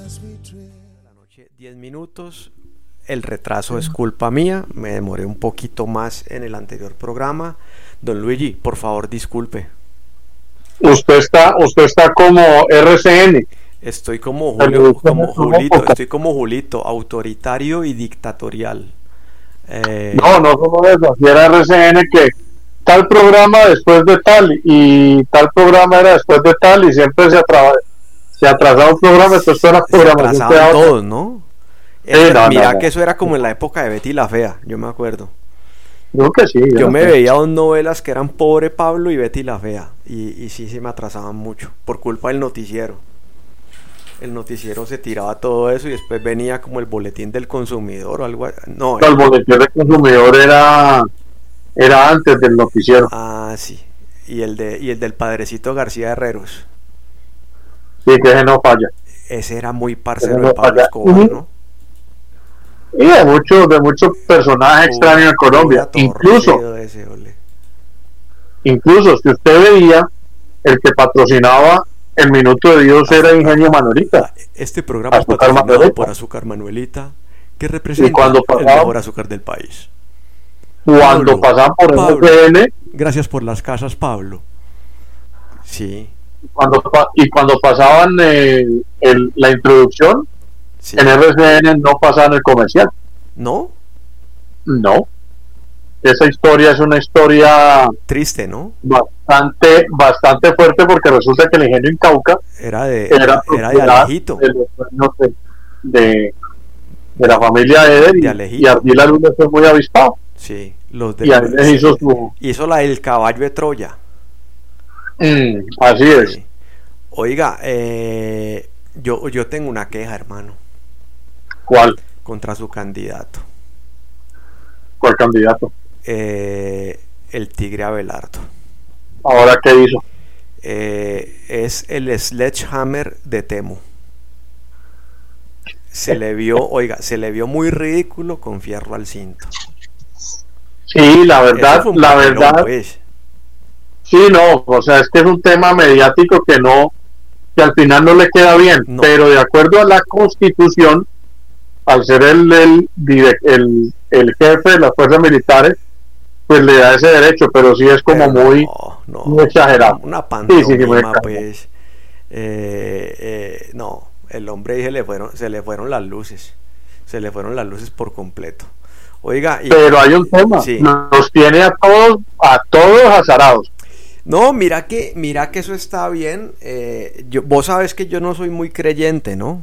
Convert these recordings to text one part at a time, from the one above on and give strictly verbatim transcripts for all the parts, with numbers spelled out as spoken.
La noche, diez minutos. El retraso es culpa mía. Me demoré un poquito más en el anterior programa. Don Luigi, por favor, disculpe. Usted está, usted está como R C N. Estoy como Julio, como Julito, estoy como Julito, autoritario y dictatorial. Eh... No, no como eso. Si era R C N que tal programa después de tal y tal programa era después de tal y siempre se atrasaba, se atrasaba un programa, entonces era programa. Se atrasaban todos, ¿no? Sí, no, Mira no, no. que eso era como en la época de Betty la Fea, yo me acuerdo. Yo que sí. Yo yo me sé. veía dos novelas que eran Pobre Pablo y Betty la Fea. Y, y sí, sí me atrasaban mucho, por culpa del noticiero. El noticiero se tiraba todo eso y después venía como el boletín del consumidor o algo así. No, El boletín del consumidor era, era antes del noticiero. Ah, sí. Y el, de, y el del Padrecito García Herreros. Sí, que ese no falla. Ese era muy parcero Ese no de Pablo falla. Escobar, Uh-huh. ¿no? Y de muchos de muchos personajes extraños en Colombia. Incluso, ese, ole. incluso si usted veía, el que patrocinaba el Minuto de Dios era Ingenio Manuelita. Este programa es Azúcar patrocinado Manuelita. por Azúcar Manuelita, que representa Y cuando el pasaba- mejor azúcar del país. Cuando Pablo, pasaban por Pablo. R C N, Gracias por las casas, Pablo. Sí, cuando, pa- y cuando pasaban eh, el- la introducción, sí. en R C N no pasaban el comercial. ¿No? No. Esa historia es una historia Triste, ¿no? bastante bastante fuerte porque resulta que el ingenio Incauca Era de, era, era, era de propiedad Alejito. de los dueños de, de, de la familia Eder y, De Alejito. y Ardila Luna fue muy avispado Sí, los de y ahí les hizo su hizo la del caballo de Troya. mm, así es. Sí. Oiga, eh, yo, yo tengo una queja, hermano, ¿Cuál? contra su candidato, ¿Cuál candidato? eh, el Tigre Abelardo. ¿Ahora qué hizo? Eh, es el Sledgehammer de Temo. Se le vio, oiga, se le vio muy ridículo con fierro al cinto. Sí, la verdad, Eso fue un la papelón, verdad, pues. sí, no, o sea, es que es un tema mediático que no, que al final no le queda bien, No. pero de acuerdo a la Constitución, al ser el, el, direc- el, el jefe de las fuerzas militares, pues le da ese derecho, pero sí es como Pero muy, no, no, muy exagerado. una Sí, pantomima, sí, sí, muy exagerado. pues. Eh, eh, no, el hombre se le fueron, se le fueron las luces, se le fueron las luces por completo. Oiga, y, Pero hay un tema, sí. nos tiene a todos, a todos azarados. No, mira que, mira que eso está bien. Eh, yo, vos sabes que yo no soy muy creyente, ¿no?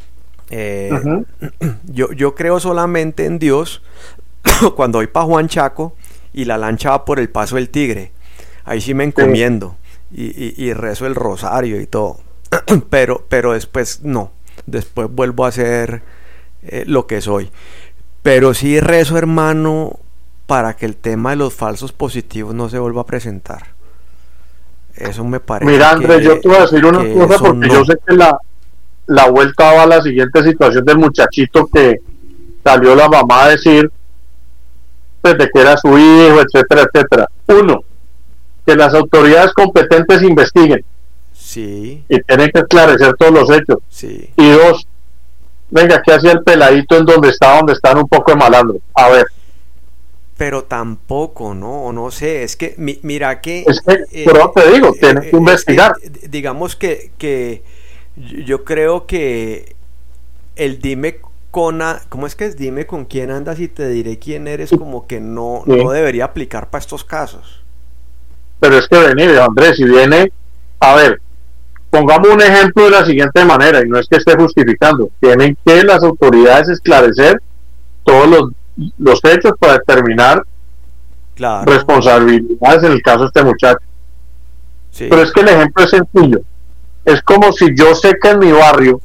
Eh, Ujú. yo, yo creo solamente en Dios cuando voy para Juan Chaco y la lancha va por el Paso del Tigre. Ahí sí me encomiendo y, y, y rezo el rosario y todo. pero, pero después no. Después vuelvo a ser eh, lo que soy. Pero sí rezo, hermano, para que el tema de los falsos positivos no se vuelva a presentar. Eso me parece. Mira, Andrés, que, yo te voy a decir una que cosa eso porque no. yo sé que la, la vuelta va a la siguiente situación del muchachito que salió la mamá a decir desde que era su hijo, etcétera, etcétera. Uno, que las autoridades competentes investiguen Sí, y tienen que esclarecer todos los hechos. sí. Y dos, venga, ¿qué hacía el peladito en donde está, donde están un poco de malandro? A ver, Pero tampoco, ¿no? O no sé, es que mi, mira que... es que, pero te digo, tienen que es investigar. que, digamos que, que yo creo que el dime con... A, ¿cómo es que es? Dime con quién andas y te diré quién eres, como que no, Sí. no debería aplicar para estos casos. Pero es que venir, Andrés, si viene, a ver, pongamos un ejemplo de la siguiente manera, y no es que esté justificando, tienen que las autoridades esclarecer todos los, los hechos para determinar Claro. responsabilidades en el caso de este muchacho. Sí. Pero es que el ejemplo es sencillo, es como si yo sé que en mi barrio,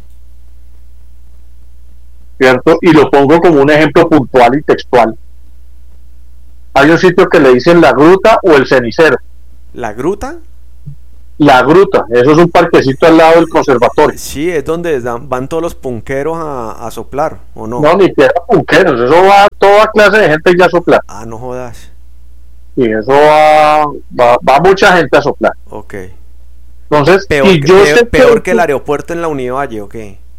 ¿cierto? Y lo pongo como un ejemplo puntual y textual, hay un sitio que le dicen La Gruta o El Cenicero. ¿La gruta? La Gruta, eso es un parquecito al lado del conservatorio. Sí, es donde dan- van todos los punqueros a, a soplar, ¿o no? No, ni piedra punqueros, eso va a toda clase de gente ya a soplar. Ah, no jodas. Y eso va, va, va mucha gente a soplar. Ok. Entonces, Peor, y que, yo peor, sé peor que, que el aeropuerto en la Univalle, ¿o qué?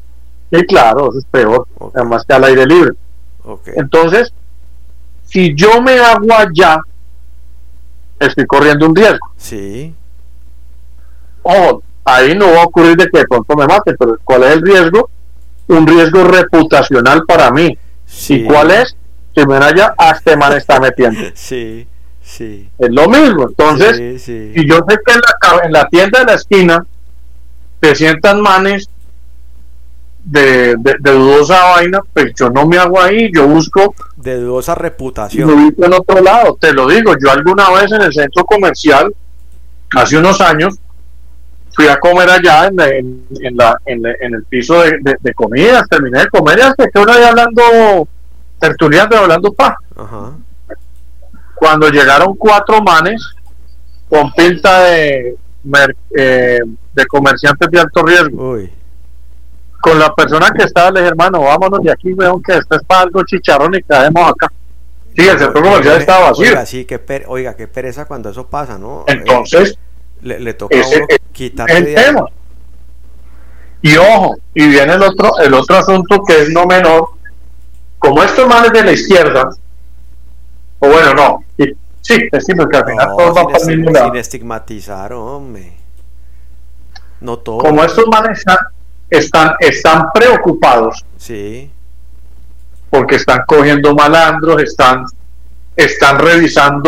Sí, claro, eso es peor, Okay. además que al aire libre. Okay. Entonces, si yo me hago allá, estoy corriendo un riesgo. Sí. Ojo, ahí no va a ocurrir de que de pronto me maten, pero ¿cuál es el riesgo? Un riesgo reputacional para mí. Sí. ¿Y cuál es? Si me allá, a este man está metiendo. Sí, sí. Es lo mismo. Entonces, Sí, sí. si yo sé que en la, en la tienda de la esquina te sientan manes de, de, de dudosa vaina, pues yo no me hago ahí, yo busco De dudosa y lo reputación. busco en otro lado. Te lo digo, yo alguna vez en el centro comercial, hace unos años, fui a comer allá en, en, en, la, en, en el piso de, de, de comidas, terminé de comer y hasta que uno ahí hablando, tertuliando, hablando pa. Ajá. Cuando llegaron cuatro manes con pinta de, mer, eh, de comerciantes de alto riesgo. Uy. Con la persona que estaba, le dije, hermano, vámonos de aquí, vean que esto es para algo chicharrón y caemos acá. Sí, el centro comercial estaba vacío. Oiga, sí, qué per, oiga, qué pereza cuando eso pasa, ¿no? Entonces, le, le toca ese a uno es quitarle el de tema. Y ojo, y viene el otro, el otro asunto que es no menor, como estos manes de la izquierda, o bueno, no, sí, sí, es sí, porque al final No, todos van sin, para el mismo estig- lado. sin estigmatizar, hombre. No todo. Como estos manes están, están, están preocupados Sí, porque están cogiendo malandros, están, están revisando,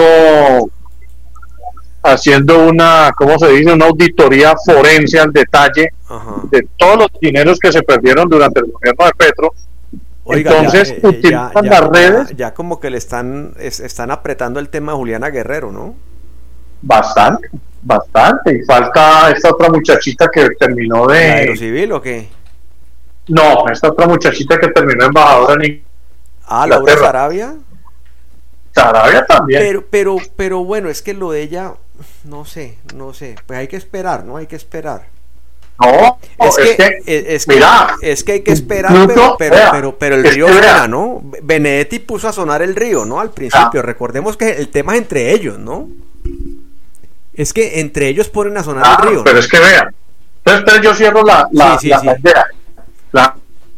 haciendo una, ¿cómo se dice? Una auditoría forense al detalle ajá. de todos los dineros que se perdieron durante el gobierno de Petro. Oiga, Entonces ya, eh, utilizan ya, ya, las redes ya, ya como que le están, es- están apretando el tema a Juliana Guerrero, ¿no? bastante, bastante. Y falta esta otra muchachita que terminó ¿La de... Aerocivil o qué? No, esta otra muchachita que terminó embajadora en Ah, Laura Inglaterra. Sarabia. Sarabia también. Pero, pero, pero bueno, es que lo de ella, no sé, no sé. Pues hay que esperar, ¿no? Hay que esperar. No, Es, es que, que, es, es que, mira, es que hay que esperar, incluso, pero, pero, vea, pero, pero el es río que vea. suena, ¿no? Benedetti puso a sonar el río, ¿no? Al principio. Recordemos que el tema es entre ellos, ¿no? Es que entre ellos ponen a sonar ah, el río. pero ¿no? es que vean. Entonces, entonces yo cierro la, la, Sí, sí, la, sí. la idea. La,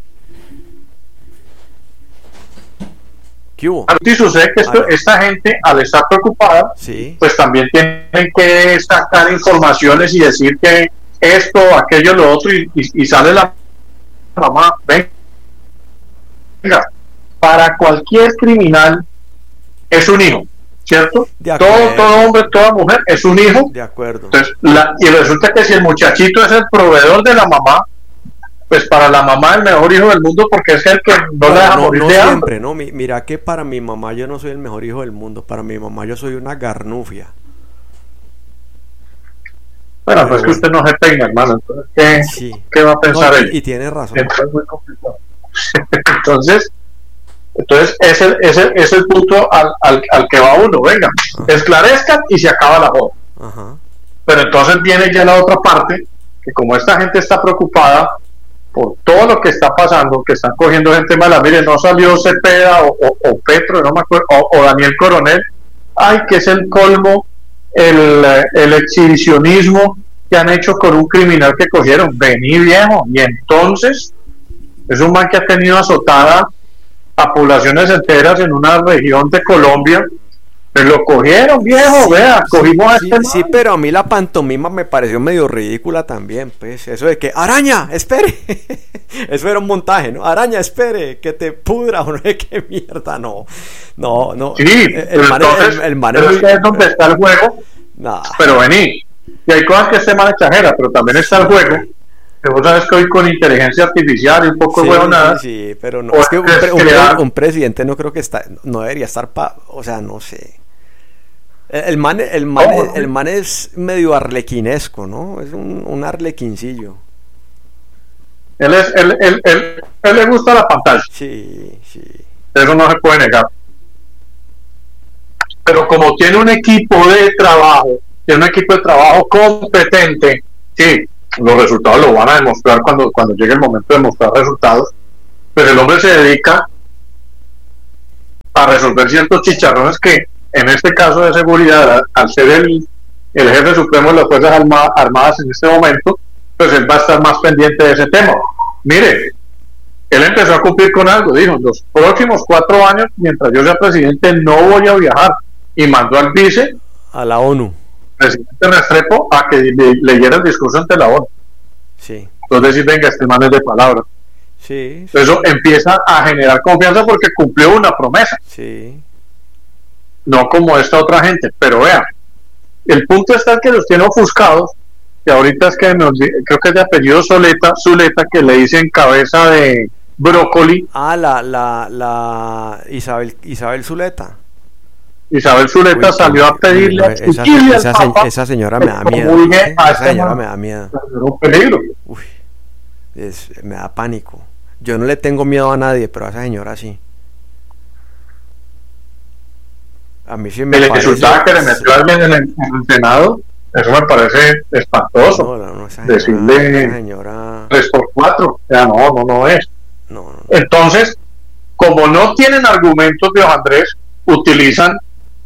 ¿Qué hubo? y sucede que esto, Ah, esta gente, al estar preocupada, Sí. pues también tienen que sacar informaciones y decir que esto, aquello, lo otro, y, y, y sale la mamá, venga, para cualquier criminal es un hijo, ¿cierto? De Todo, acuerdo. todo hombre, toda mujer es un hijo. De acuerdo. Entonces, la, y resulta que si el muchachito es el proveedor de la mamá, pues para la mamá el mejor hijo del mundo porque es el que no Bueno, la deja no, morir no de hambre. siempre, ¿no? Mi- Mira que para mi mamá yo no soy el mejor hijo del mundo. Para mi mamá yo soy una garnufia. Bueno, Pero pues que bueno. usted no se peina, hermano. Entonces, ¿qué, Sí. qué va a pensar No, él? y, y tiene razón. Entonces, es muy complicado. entonces, entonces ese, ese es el punto al, al, al que va uno. Venga, Ajá. esclarezcan y se acaba la joda. Ajá. Pero entonces viene ya la otra parte, que como esta gente está preocupada por todo lo que está pasando, que están cogiendo gente mala, mire, no salió Cepeda o, o, o Petro, no me acuerdo, o, o Daniel Coronel, ay, que es el colmo, el, el exhibicionismo que han hecho con un criminal que cogieron, vení viejo, y entonces es un man que ha tenido azotada a poblaciones enteras en una región de Colombia. Pues lo cogieron, viejo, Sí, vea, cogimos a sí, este sí, man. pero a mí la pantomima me pareció medio ridícula también, pues. Eso de que, araña, espere. Eso era un montaje, ¿no? Araña, espere, que te pudra o no sé qué mierda, no. No, no. Sí, el, pero el man, entonces, el, el man pero es es que es donde está el juego, nah. pero vení, y hay cosas que este man exagera, pero también está el juego, que vos sabes que hoy con inteligencia artificial y un poco Sí, de huevo nada, sí, sí, pero no, o es que un, es pre- un, crear- pre- un presidente no creo que está, no debería estar pa, o sea, no sé. El, el man, el man, No, el, el man es medio arlequinesco, ¿no? Es un, un arlequincillo. él, es, él, él, él, él le gusta la pantalla, Sí, sí. eso no se puede negar. Pero como tiene un equipo de trabajo, tiene un equipo de trabajo competente, sí, los resultados lo van a demostrar cuando, cuando llegue el momento de mostrar resultados, pero el hombre se dedica a resolver ciertos chicharrones que, en este caso de seguridad, al ser el, el jefe supremo de las Fuerzas Arma, Armadas en este momento, pues él va a estar más pendiente de ese tema. Mire, él empezó a cumplir con algo, dijo, los próximos cuatro años, mientras yo sea presidente, no voy a viajar, y mandó al vice, a la ONU, presidente Restrepo, a que le, leyera el discurso ante la ONU. Sí. Entonces decir, venga, este man es de palabra. Sí, sí. Eso empieza a generar confianza porque cumplió una promesa. Sí. No como esta otra gente, pero vean, el punto está que los tiene ofuscados, que ahorita es que nos, creo que es de apellido Zuleta, Zuleta, que le dicen cabeza de brócoli. Ah, la, la, la Isabel, Isabel Zuleta. Isabel Zuleta Uy, salió a pedirle no, esa, esa, Papa, esa señora me da miedo. ¿eh? Esa señora me da miedo. Un peligro. Uy, es, me da pánico. Yo no le tengo miedo a nadie, pero a esa señora sí. A mí sí me el parece... resultado que le metió a alguien en el, en el Senado, eso me parece espantoso. No, no, no, esa señora, decirle esa señora... tres por cuatro, ya no, no, no es. No, no, no. Entonces, como no tienen argumentos de Andrés, utilizan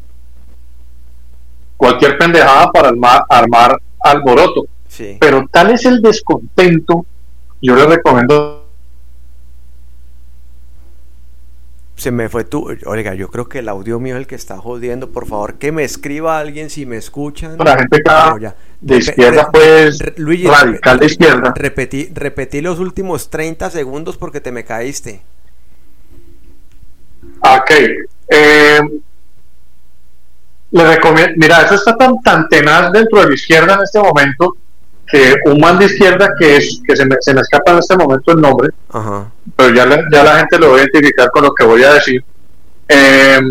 cualquier pendejada para armar, armar alboroto. Sí. Pero tal es el descontento, yo les recomiendo. Se me fue tu... Oiga, yo creo que el audio mío es el que está jodiendo. Por favor, que me escriba alguien si me escuchan. La gente acá no, de izquierda, pues, Luigi, radical de izquierda. Repetí, repetí los últimos treinta segundos porque te me caíste. Ok. Eh, le recomiendo... Mira, eso está tan, tan tenaz dentro de la izquierda en este momento, que un man de izquierda que es que se me, se me escapa en este momento el nombre, Ajá. pero ya la, ya la gente lo va a identificar con lo que voy a decir. Eh,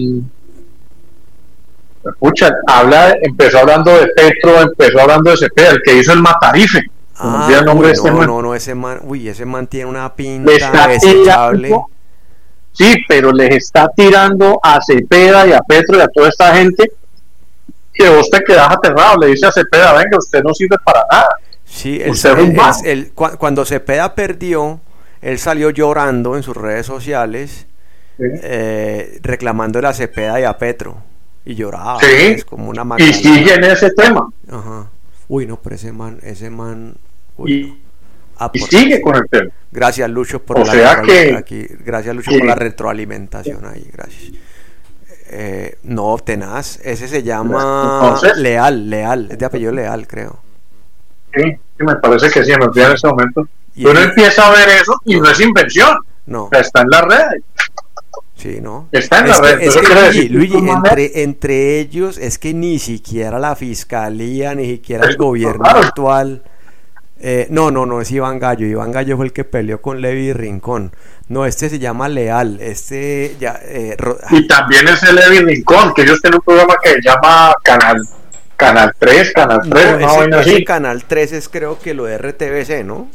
escucha, habla, empezó hablando de Petro, empezó hablando de Cepeda, el que hizo el Matarife. Ah, el nombre uy, de este no, man. no, no, ese man, uy, ese man tiene una pinta desechable. Tirando, sí, pero les está tirando a Cepeda y a Petro y a toda esta gente, que vos te quedas aterrado. Le dice a Cepeda, venga, usted no sirve para nada. Sí, el, el, el, el, cuando Cepeda perdió, él salió llorando en sus redes sociales, sí. eh, reclamándole a Cepeda y a Petro, y lloraba, sí. Es como una y sigue en ese tema. Ajá. Uy, no, pero ese man, ese man, uy, y, no. ah, y sigue con el tema. Gracias, Lucho, por o la sea que, aquí. Gracias, Lucho, que, por la retroalimentación ahí, gracias. Eh, no, tenaz, ese se llama Entonces, Leal, Leal, es de apellido Leal, creo. Sí, sí, me parece que sí, me olvidé en ese momento. Y uno el... empieza a ver eso y no es invención, no, está en las redes. Sí, no. Está en las redes. Es que, Luigi, Luigi entre, entre ellos, es que ni siquiera la fiscalía, ni siquiera el gobierno claro. actual. Eh, no, no, no es Iván Gallo. Iván Gallo fue el que peleó con Levi Rincón. No, este se llama Leal. Este ya. Eh, ro... Y también es el Levi Rincón, que ellos tienen un programa que se llama Canal Canal tres, Canal tres. No, no, ese, ese Canal tres es creo que lo de R T V C, ¿no?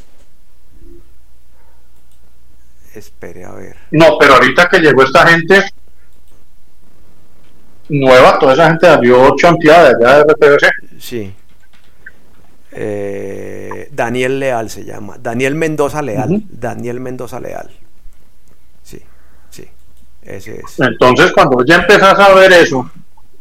Espere a ver. No, pero ahorita que llegó esta gente nueva, toda esa gente salió chanteada allá de R T V C. Sí. Eh, Daniel Leal se llama. Daniel Mendoza Leal. Uh-huh. Daniel Mendoza Leal. Sí, sí. Ese es. Entonces, cuando ya empezás a ver eso,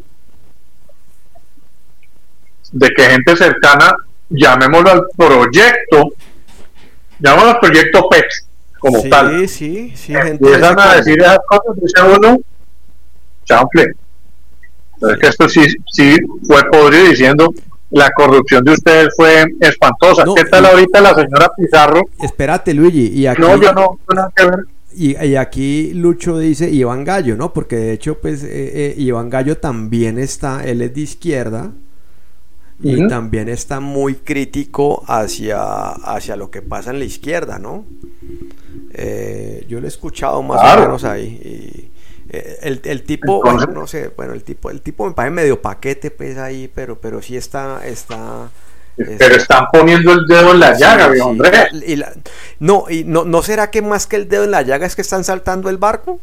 de que gente cercana, llamémoslo al proyecto, llamémoslo al proyecto P E T, como sí, tal. Sí, sí, sí. Empiezan a decir esas cosas, dice uno, chanfle. Entonces, que esto sí, sí fue podrido diciendo. La corrupción de ustedes fue espantosa. No, ¿qué tal y, ahorita la señora Pizarro? Espérate, Luigi. Y aquí, no, yo no tengo nada que ver. Y, y aquí Lucho dice Iván Gallo, ¿no? Porque de hecho, pues, eh, eh, Iván Gallo también está, él es de izquierda y uh-huh. también está muy crítico hacia, hacia lo que pasa en la izquierda, ¿no? Eh, yo lo he escuchado más claro. o menos ahí. Y, El, el tipo, bueno, no sé, bueno, el tipo, el tipo me parece medio paquete, pues ahí, pero, pero sí está, está. Pero está, están poniendo el dedo en la sí, llaga, viejo sí, Andrés. Y la, no, y no, no será que más que el dedo en la llaga es que están saltando el barco.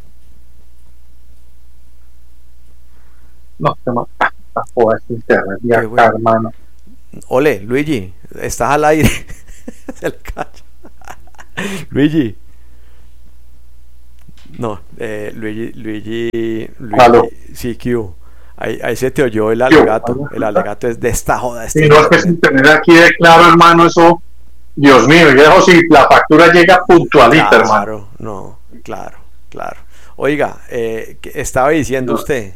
No, se me jodas internet, ya acá, bueno. hermano. Ole, Luigi, estás al aire. Se le cacha. Luigi. No, eh, Luigi, Luigi, Luigi, sí, Q. Ahí, ahí se te oyó el alegato. El alegato es de esta joda. Este sí, no, es que sin tener aquí de claro, hermano, eso Dios mío, y eso sí, la factura llega puntualita, claro, hermano. Claro, no, claro, claro. Oiga, eh, ¿qué estaba diciendo no. usted?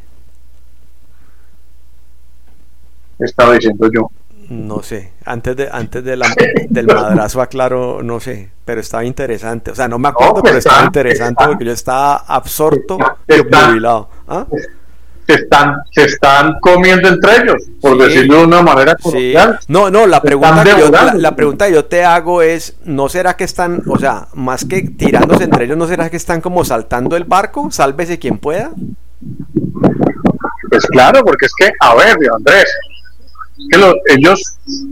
Estaba diciendo yo. No sé, antes de antes de la, del madrazo aclaro, no sé, pero estaba interesante. O sea, no me acuerdo, no, pero estaba están, interesante están, porque yo estaba absorto y jubilado. ¿Ah? Se están, se están comiendo entre ellos, por sí, decirlo de una manera coloquial. Sí. No, no, la pregunta, que yo, la, la pregunta que yo te hago es, ¿no será que están, o sea, más que tirándose entre ellos, ¿no será que están como saltando el barco? Sálvese quien pueda. Pues claro, porque es que, a ver, Andrés, que lo, ellos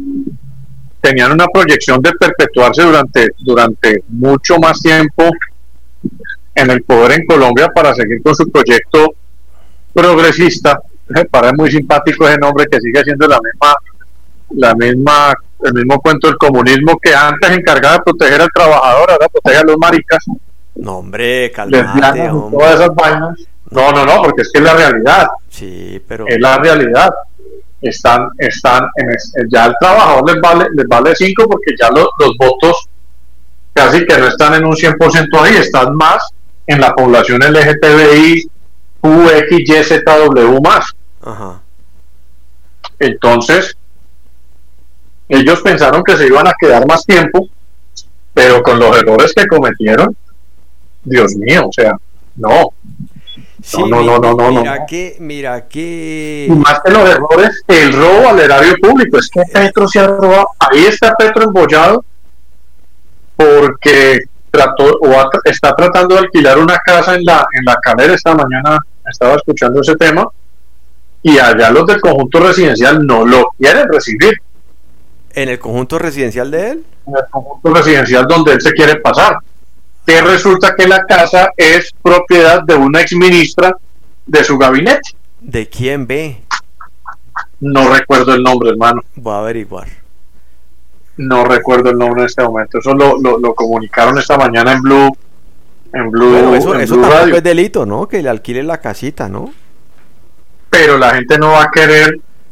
tenían una proyección de perpetuarse durante, durante mucho más tiempo en el poder en Colombia para seguir con su proyecto progresista. Me parece muy simpático ese nombre, que sigue siendo la misma, la misma, el mismo cuento del comunismo, que antes encargaba de proteger al trabajador, ahora protege a los maricas. No, hombre, calmate, hombre. Todas esas vainas. No, no, no, porque es que es la realidad. Sí, pero es la realidad. Están, están en el, ya el trabajador les vale, les vale cinco, porque ya los, los votos casi que no están en un cien por ciento ahí, están más en la población L G T B I, U X Y Z W más. Ajá. Entonces ellos pensaron que se iban a quedar más tiempo, pero con los errores que cometieron, Dios mío, o sea, no. Sí, no, no, no, no, mira no. que, mira que... Y más que los errores, el robo al erario público. Es que Petro se ha robado. Ahí está Petro embollado porque trató o ha, está tratando de alquilar una casa en la en la Calera. Esta mañana estaba escuchando ese tema y allá los del conjunto residencial no lo quieren recibir. ¿En el conjunto residencial de él? En el conjunto residencial donde él se quiere pasar. Que resulta que la casa es propiedad de una exministra de su gabinete. ¿De quién ve? No recuerdo el nombre, hermano. Voy a averiguar. No recuerdo el nombre en este momento. Eso lo, lo, lo comunicaron esta mañana en Blue. En Blue, bueno, eso, en eso Blue tampoco Radio. Es delito, ¿no? Que le alquile la casita, ¿no? Pero la gente no va a querer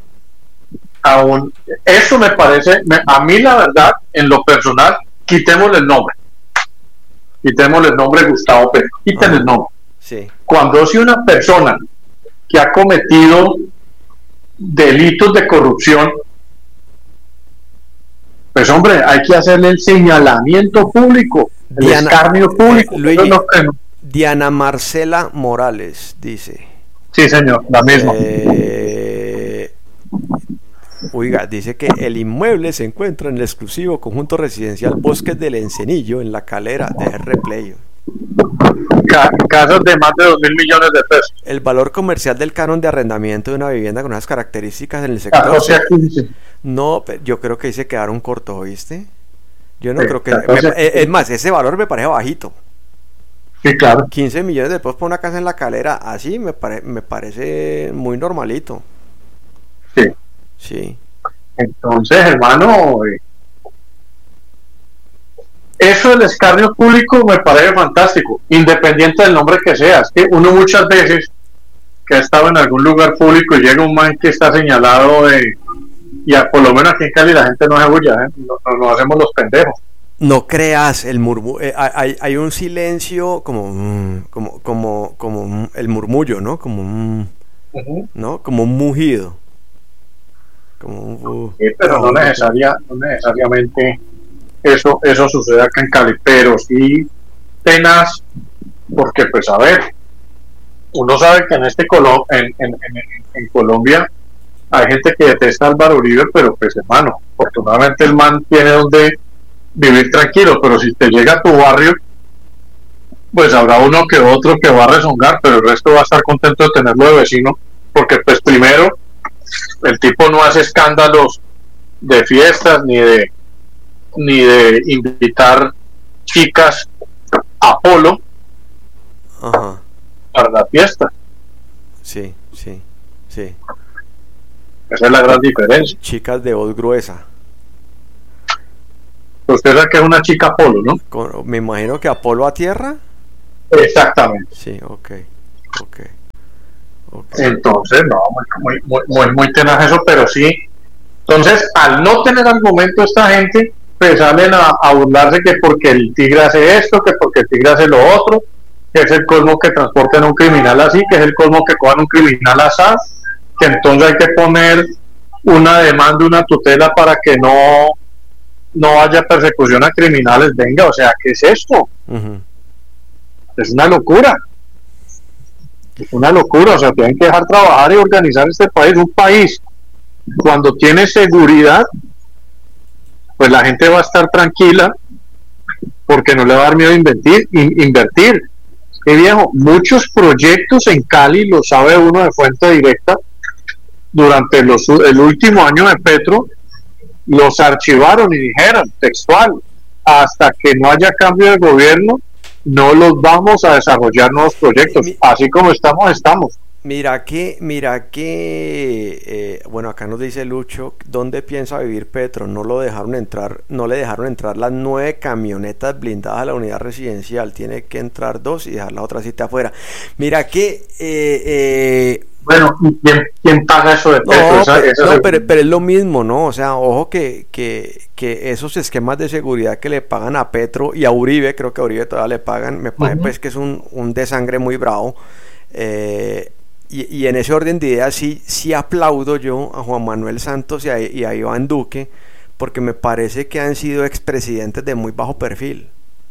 aún. Eso me parece, me, a mí la verdad, en lo personal, quitémosle el nombre. Quitémosle el nombre Gustavo Petro. Quítenle el nombre. Sí. Cuando si una persona que ha cometido delitos de corrupción, pues hombre, hay que hacerle el señalamiento público, el Diana, escarnio público. Eh, Luigi, no, no. Diana Marcela Morales dice. Sí, señor, la misma. Eh, oiga, dice que el inmueble se encuentra en el exclusivo conjunto residencial Bosques del Encenillo, en La Calera, de Replay. Ca casas de más de dos mil millones de pesos. El valor comercial del canon de arrendamiento de una vivienda con esas características en el sector. catorce a quince. No, yo creo que ahí se quedaron cortos, ¿viste? Yo no sí, creo que... Me, es más, ese valor me parece bajito. Sí, claro. quince millones de pesos por una casa en La Calera, así me, pare, me parece muy normalito. Sí. Sí. Entonces, hermano, eso del escarnio público me parece fantástico, independiente del nombre que sea. Es que uno muchas veces que ha estado en algún lugar público y llega un man que está señalado de... Y a, por lo menos aquí en Cali la gente no se bulla, ¿eh? Nos no, no hacemos los pendejos. No creas, el murmu eh, hay, hay un silencio como mm, como como como mm, el murmullo, ¿no? Como mm, uh-huh. ¿no? Como un mugido. Como un, uh, sí, pero no, no, necesaria, no necesariamente eso eso sucede acá en Cali, pero sí tenaz, porque pues a ver, uno sabe que en este Colo en, en, en, en Colombia hay gente que detesta a Álvaro Uribe, pero pues hermano, afortunadamente el man tiene donde vivir tranquilo, pero si te llega a tu barrio, pues habrá uno que otro que va a rezongar, pero el resto va a estar contento de tenerlo de vecino, porque pues primero, el tipo no hace escándalos de fiestas, ni de ni de invitar chicas a polo Ajá. para la fiesta. Sí, sí, sí. Esa es la gran diferencia. Chicas de voz gruesa. Usted sabe que es una chica Apolo, ¿no? Con, me imagino que Apolo a tierra. Exactamente. Sí, ok, ok. okay. Entonces, no, muy, muy, muy, muy tenaz eso, pero sí. Entonces, al no tener argumento esta gente, pues salen a, a burlarse que porque el tigre hace esto, que porque el tigre hace lo otro, que es el colmo que transporten a un criminal así, que es el colmo que cojan un criminal así, que entonces hay que poner una demanda, una tutela para que no, no haya persecución a criminales. Venga, o sea, ¿qué es esto? Uh-huh. Es una locura. Es una locura, o sea, tienen que dejar trabajar y organizar este país. Un país, cuando tiene seguridad, pues la gente va a estar tranquila, porque no le va a dar miedo invertir. invertir. Y viejo, muchos proyectos en Cali, lo sabe uno de fuente directa, durante los, el último año de Petro, los archivaron y dijeron, textual, hasta que no haya cambio de gobierno, no los vamos a desarrollar nuevos proyectos. Así como estamos, estamos. Mira que, mira que, eh, bueno, acá nos dice Lucho, ¿dónde piensa vivir Petro? No lo dejaron entrar, no le dejaron entrar las nueve camionetas blindadas a la unidad residencial. Tiene que entrar dos y dejar la otra cita afuera. Mira que, eh, eh, bueno, ¿quién, quién paga eso de Petro? No, esa, pero, esa no pero, pero es lo mismo, ¿no? O sea, ojo que, que, que esos esquemas de seguridad que le pagan a Petro y a Uribe, creo que a Uribe todavía le pagan, me parece uh-huh. pues que es un, un desangre muy bravo. Eh, y, y en ese orden de ideas sí, sí aplaudo yo a Juan Manuel Santos y a, y a Iván Duque, porque me parece que han sido expresidentes de muy bajo perfil.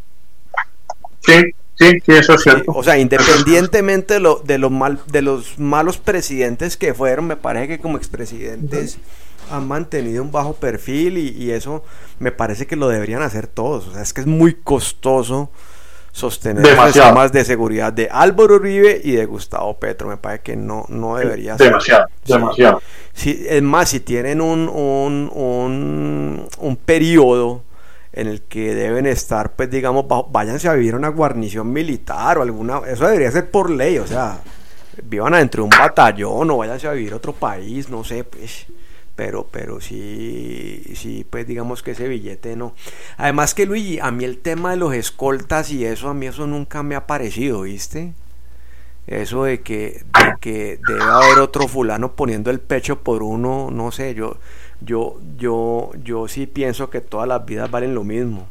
Sí. Sí, sí, eso es cierto. Sí, o sea, independientemente de, lo, de, lo mal, de los malos presidentes que fueron, me parece que como expresidentes uh-huh. han mantenido un bajo perfil y, y eso me parece que lo deberían hacer todos. O sea, es que es muy costoso sostener los sistemas de seguridad de Álvaro Uribe y de Gustavo Petro. Me parece que no, no debería ser. Demasiado, sí. demasiado. Sí, es más, si tienen un, un, un, un periodo en el que deben estar, pues digamos, bajo, váyanse a vivir a una guarnición militar o alguna, eso debería ser por ley, o sea, vivan adentro de un batallón o váyanse a vivir a otro país, no sé, pues, pero, pero sí, sí, pues digamos que ese billete no. Además que Luigi, a mí el tema de los escoltas y eso, a mí eso nunca me ha parecido, ¿viste? Eso de que, de que debe haber otro fulano poniendo el pecho por uno, no sé, yo... Yo, yo, yo sí pienso que todas las vidas valen lo mismo.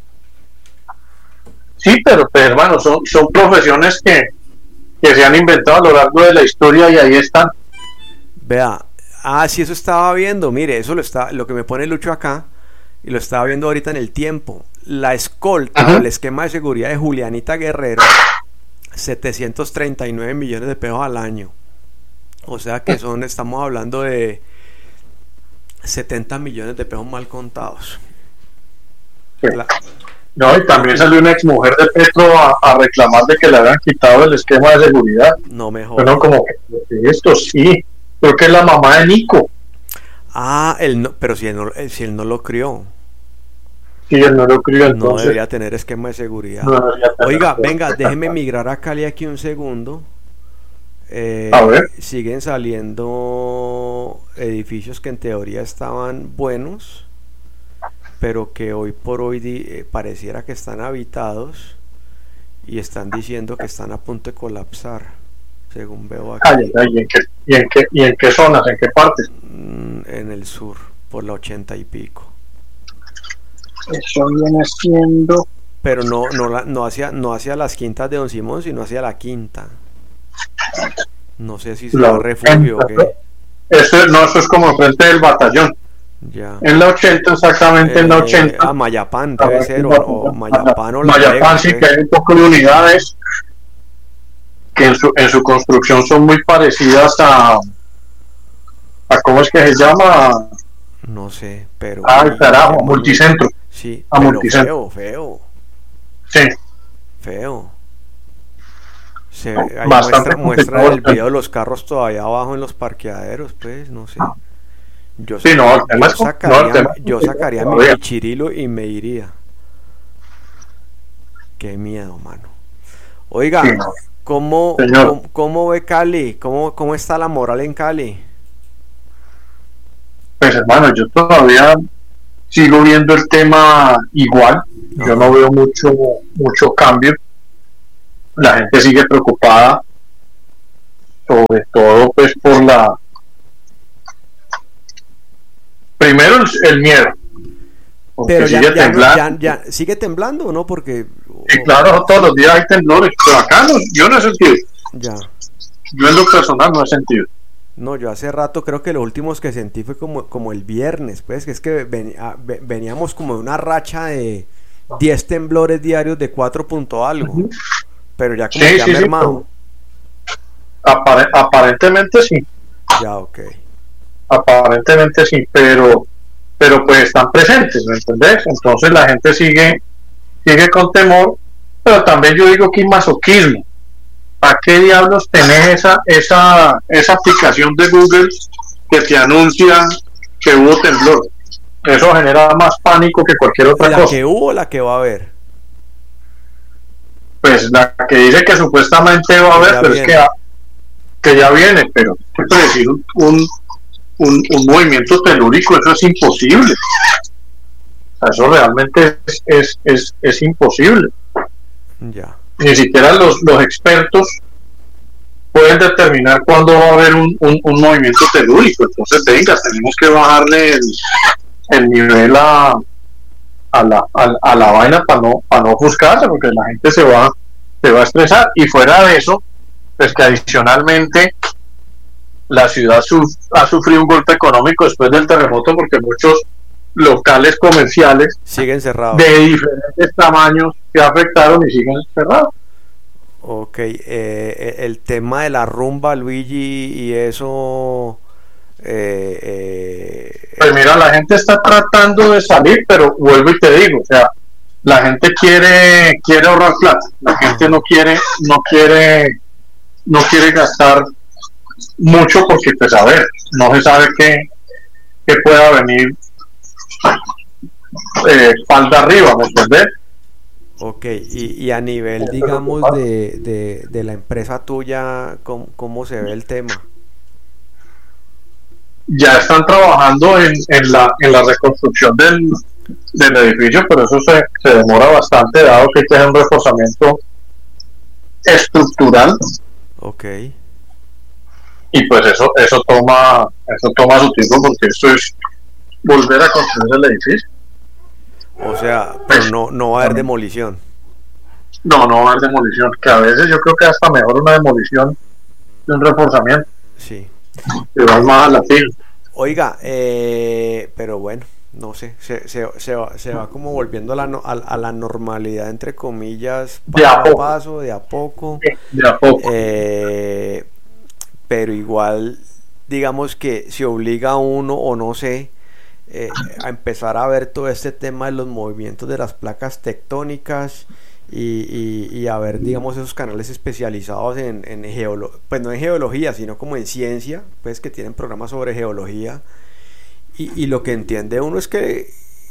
Sí, pero, pero hermano, son, son profesiones que, que se han inventado a lo largo de la historia y ahí están. Vea, ah, sí, eso estaba viendo, mire, eso lo está, lo que me pone Lucho acá, y lo estaba viendo ahorita en el tiempo. La escolta, uh-huh. el esquema de seguridad de Julianita Guerrero, setecientos treinta y nueve millones de pesos al año. O sea que son, estamos hablando de setenta millones de pesos mal contados. Sí. La... No, y también salió una ex mujer de Petro a, a reclamar de que le habían quitado el esquema de seguridad. No mejor. Bueno, como que esto sí, creo que es la mamá de Nico. Ah, él no, pero si él no, si él no lo crió. Sí, él no lo crió, entonces. No debería tener esquema de seguridad. No Oiga, venga, déjeme migrar a Cali aquí un segundo. Eh, a ver. Siguen saliendo edificios que en teoría estaban buenos, pero que hoy por hoy di, eh, pareciera que están habitados y están diciendo que están a punto de colapsar, según veo aquí. Ay, ay, ¿y, en qué, y, en qué, ¿Y en qué zonas? ¿En qué partes? Mm, en el sur, por la ochenta y pico. Eso viene siendo... Pero no, no, la, no, hacia, no hacia las quintas de Don Simón, sino hacia la quinta. No sé si será refugio o qué. Eso, no, eso es como frente del batallón. Ya. En la ochenta, exactamente eh, en la ochenta. Ah, Mayapán debe ser, o, o Mayapán o la Mayapán, Vega, sí, ¿sí? Que hay un poco de unidades que en su, en su construcción son muy parecidas a, a ¿cómo es que se llama? No sé, pero... Ay, carajo, a Multicentro. Sí, a pero Multicentro. feo, feo. Sí. Feo. Se, ahí muestra, muestra el video de los carros todavía abajo en los parqueaderos, pues, no sé. Yo, sí, no, yo es, sacaría, no, yo sacaría mi pichirilo y me iría. Qué miedo, mano. Oiga, sí, no. ¿cómo, cómo, ¿cómo ve Cali? ¿Cómo, ¿Cómo está la moral en Cali? Pues hermano, yo todavía sigo viendo el tema igual. Ajá. Yo no veo mucho, mucho cambio. La gente sigue preocupada, sobre todo pues por la... Primero el, el miedo. porque Pero ya, sigue ya, temblando. ya, ya, ¿sigue temblando o no? Porque... Y claro, todos los días hay temblores, pero acá no, yo no he sentido. Ya. Yo en lo personal no he sentido. No, yo hace rato creo que los últimos que sentí fue como, como el viernes, pues, que es que ven, a, veníamos como de una racha de diez temblores diarios de cuatro punto algo, uh-huh. Pero ya como sí, que ha sí, mermado. Sí, Apare- aparentemente sí. Ya, ok. Aparentemente sí, pero pero pues están presentes, ¿me entendés? Entonces la gente sigue sigue con temor, pero también yo digo que hay masoquismo. ¿Para qué diablos tenés esa, esa, esa aplicación de Google que te anuncia que hubo temblor? Eso genera más pánico que cualquier otra ¿La cosa. ¿La que hubo o la que va a haber? Pues la que dice que supuestamente va a haber, pero viene. es que, que ya viene, pero predecir un, un, un, un movimiento telúrico, eso es imposible. O sea, eso realmente es, es, es, es imposible. Ya. Ni siquiera los, los expertos pueden determinar cuándo va a haber un, un, un movimiento telúrico. Entonces, venga, tenemos que bajarle el, el nivel a, a, la, a, a la vaina para no, para no ofuscarse, porque la gente se va, se va a estresar. Y fuera de eso, pues que adicionalmente la ciudad suf, ha sufrido un golpe económico después del terremoto, porque muchos locales comerciales siguen cerrados de diferentes tamaños se afectaron y siguen cerrados. Ok, eh, el tema de la rumba, Luigi, y eso eh, eh, pues mira, la gente está tratando de salir, pero vuelvo y te digo, o sea, la gente quiere quiere ahorrar plata, la gente no quiere no quiere no quiere gastar mucho, porque pues a ver, no se sabe qué, qué pueda venir eh, espalda arriba, ¿me entendés? Ok, y, y a nivel, digamos, de, de, de la empresa tuya, ¿cómo, ¿cómo se ve el tema? Ya están trabajando en, en, la, en la reconstrucción del, del edificio, pero eso se, se demora bastante, dado que hay que hacer un reforzamiento estructural. Ok. Y pues eso eso toma eso toma su tiempo, porque esto es volver a construir el edificio. O sea, pero no, no va a haber demolición. No, no va a haber demolición, que a veces yo creo que hasta mejor una demolición de un reforzamiento. Sí. Que va más a la fila. Oiga, eh, pero bueno, no sé, se, se, se, va, se va como volviendo a la, a, a la normalidad, entre comillas, de a poco. paso, de a poco. Sí, de a poco. Eh, pero igual, digamos que se obliga a uno, o no sé, eh, a empezar a ver todo este tema de los movimientos de las placas tectónicas y, y, y a ver, digamos, esos canales especializados en, en geología, pues no en geología, sino como en ciencia, pues que tienen programas sobre geología, y, y lo que entiende uno es que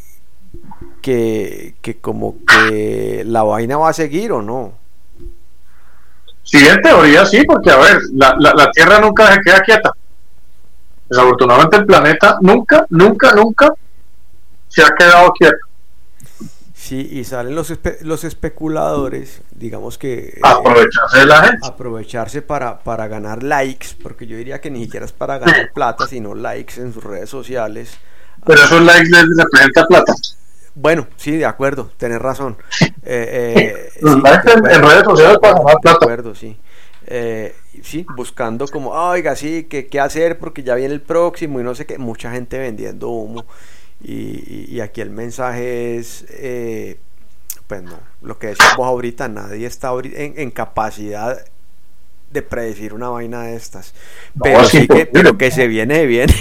que, que como que la vaina va a seguir, ¿o no? Sí, en teoría sí, porque a ver, la, la, la Tierra nunca se queda quieta. Desafortunadamente el planeta nunca, nunca, nunca se ha quedado quieto. Sí, y salen los, espe los especuladores, digamos que... Aprovecharse eh, de la gente. Aprovecharse para, para ganar likes, porque yo diría que ni siquiera es para ganar sí. plata, sino likes en sus redes sociales. Pero esos likes les representan plata. Bueno, sí, de acuerdo, tenés razón. Eh, eh, los sí, likes en, en redes sociales para ganar plata. De acuerdo, sí. Eh, sí, buscando como, oiga, sí, que qué hacer porque ya viene el próximo y no sé qué. Mucha gente vendiendo humo. Y, y, y aquí el mensaje es, eh, pues no, lo que decíamos ahorita, nadie está en, en capacidad de predecir una vaina de estas. Pero no, sí que, pero que se viene, viene.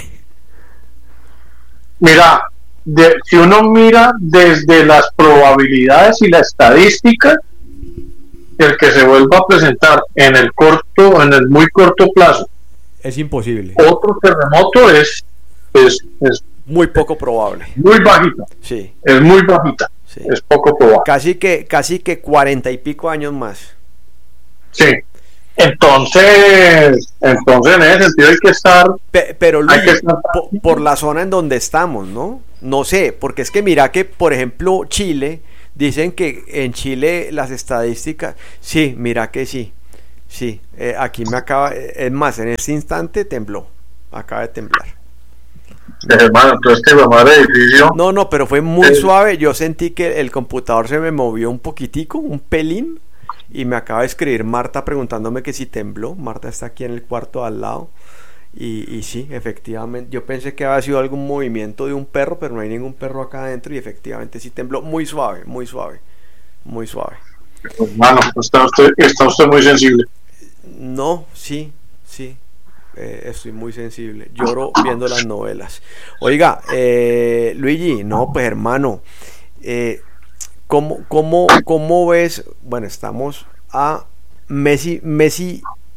Mira, de, si uno mira desde las probabilidades y la estadística, el que se vuelva a presentar en el corto, en el muy corto plazo, es imposible. Otro terremoto es, es, es muy poco probable. Muy bajita. Sí. Es muy bajita. Sí. Es poco probable. Casi que, casi que cuarenta y pico años más. Sí. Entonces, entonces en ese sentido hay que estar. Pe pero Luis, hay que estar por, por la zona en donde estamos, ¿no? No sé, porque es que mira que, por ejemplo, Chile, dicen que en Chile las estadísticas, sí, mira que sí, sí. Eh, aquí me acaba, es más, en este instante tembló, acaba de temblar. No. Hermano, entonces que fue más edificio. No, no, pero fue muy eh. suave. Yo sentí que el computador se me movió un poquitico, un pelín. Y me acaba de escribir Marta preguntándome que si tembló. Marta está aquí en el cuarto al lado. Y, y sí, efectivamente. Yo pensé que había sido algún movimiento de un perro, pero no hay ningún perro acá adentro. Y efectivamente sí tembló. Muy suave, muy suave. Muy suave. Hermano, está usted, está usted muy sensible. No, sí, sí. Eh, estoy muy sensible. Lloro viendo las novelas. Oiga, eh, Luigi, no, pues hermano. Eh. ¿Cómo, cómo, ¿Cómo ves? Bueno, estamos a Messi, Messi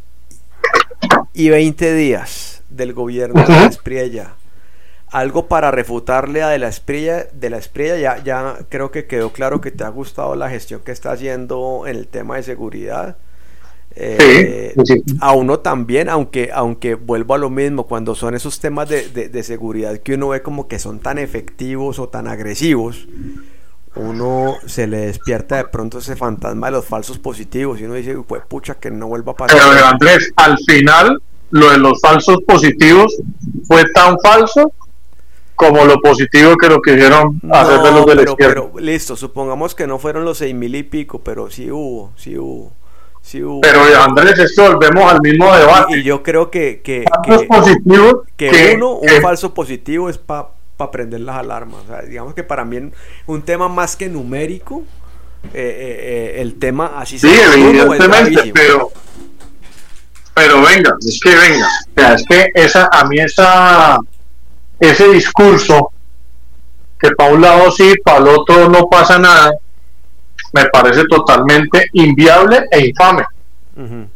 y veinte días del gobierno de la Espriella. Algo para refutarle a de la Espriella, de la Espriella ya, ya creo que quedó claro que te ha gustado la gestión que está haciendo en el tema de seguridad. Eh, sí, sí. A uno también, aunque, aunque vuelvo a lo mismo, cuando son esos temas de, de, de seguridad que uno ve como que son tan efectivos o tan agresivos, uno se le despierta de pronto ese fantasma de los falsos positivos y uno dice, pues pucha, que no vuelva a pasar. Pero Andrés, al final lo de los falsos positivos fue tan falso como lo positivo que lo quisieron no, hacer de los de la pero, izquierda. Pero listo, supongamos que no fueron los seis mil y pico, pero sí hubo, sí hubo, sí hubo. Pero Andrés, es que volvemos al mismo debate. Y, y yo creo que que, que, positivos que, que uno, un que, falso positivo es para para prender las alarmas. O sea, digamos que para mí un tema más que numérico, eh, eh, eh, el tema así sí, evidentemente, pero pero venga, es que venga, o sea, es que esa, a mí esa ese discurso que para un lado sí, para el otro no pasa nada, me parece totalmente inviable e infame. Uh-huh.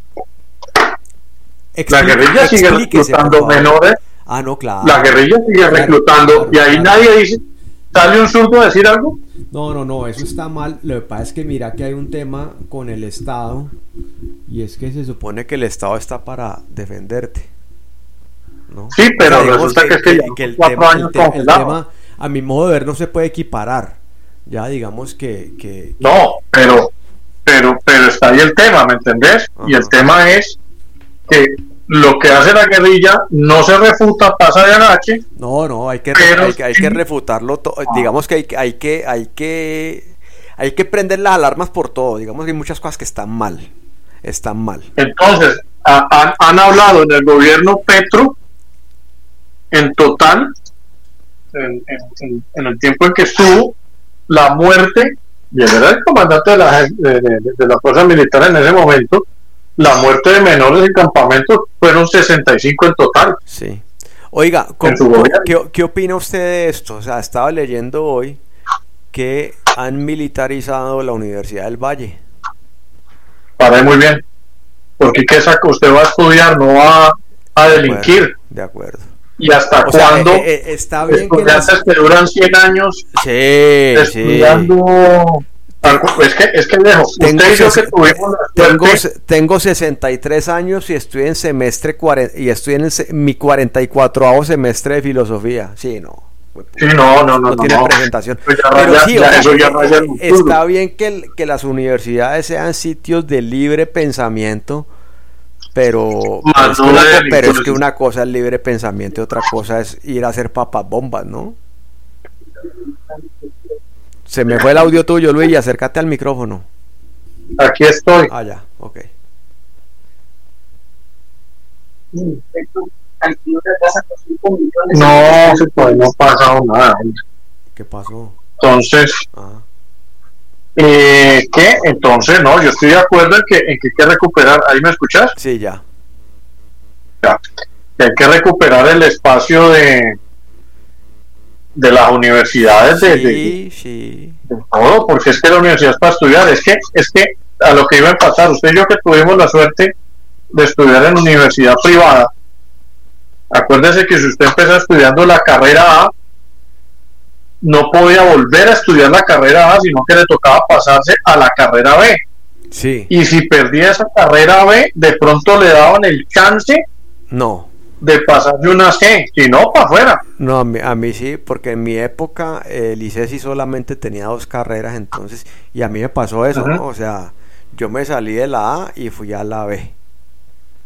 La guerrilla sigue reclutando menores. Ah, no, claro. La guerrilla sigue claro, reclutando claro, y ahí claro. Nadie dice, ¿sale un zurdo a decir algo? No, no, no, eso está mal. Lo que pasa es que mira que hay un tema con el Estado y es que se supone que el Estado está para defenderte, ¿no? Sí, pero o sea, resulta que, que, que, que, que el, tema, el, te, el tema, a mi modo de ver, no se puede equiparar. Ya digamos que... que, que... No, pero, pero, pero está ahí el tema, ¿me entendés? Ajá. Y el tema es que lo que hace la guerrilla no se refuta, pasa de agache. No, no, hay que, hay, hay que refutarlo to- ah. digamos que hay, hay que hay que hay que prender las alarmas por todo. Digamos que hay muchas cosas que están mal. Están mal. Entonces, a, han, han hablado en el gobierno Petro en total en, en, en el tiempo en que estuvo la muerte, y era el comandante de, la, de, de, de las fuerzas militares en ese momento, la muerte de menores en campamentos fueron sesenta y cinco en total. Sí. Oiga, ¿cómo, ¿qué, ¿qué opina usted de esto? O sea, estaba leyendo hoy que han militarizado la Universidad del Valle. Paré muy bien. Porque ¿qué saca? Usted va a estudiar, no va a delinquir. De acuerdo. De acuerdo. ¿Y hasta o cuándo? Sea, eh, eh, está bien estudiantes que, las... que duran cien años sí, estudiando... Sí. Es que, es que lejos. Tengo, Usted ses- que tuvimos la tengo, suerte... tengo sesenta y tres años y estoy en semestre cuarenta, y estoy en el, mi cuarenta y cuatro semestre de filosofía. Sí, no. Sí, no, no, no. No tiene no. presentación. Pues Pero raya, sí, ya, oye, eso ya raya eh, está bien que, el, que las universidades sean sitios de libre pensamiento, pero, pero, es, que una, pero es que una cosa es libre pensamiento y otra cosa es ir a hacer papas bombas, ¿no? Se me fue el audio tuyo, Luis, acércate al micrófono. Aquí estoy. Ah, ya, ok. No, pues no ha pasado nada. ¿Qué pasó? Entonces, ah. eh, ¿qué? Entonces, no, yo estoy de acuerdo en que, en que hay que recuperar. ¿Ahí me escuchas? Sí, ya. Ya. Que hay que recuperar el espacio de de las universidades, de, sí, de, sí. de todo, porque es que la universidad es para estudiar. Es que, es que a lo que iba a pasar, usted y yo que tuvimos la suerte de estudiar en universidad privada, acuérdese que si usted empezó estudiando la carrera A, no podía volver a estudiar la carrera A, sino que le tocaba pasarse a la carrera B. Sí. Y si perdía esa carrera B, de pronto le daban el chance no de pasar de una C, si no, para afuera. No, a mí, a mí sí, porque en mi época eh, el ICESI solamente tenía dos carreras, entonces, y a mí me pasó eso, uh-huh. ¿no? O sea, yo me salí de la A y fui a la B.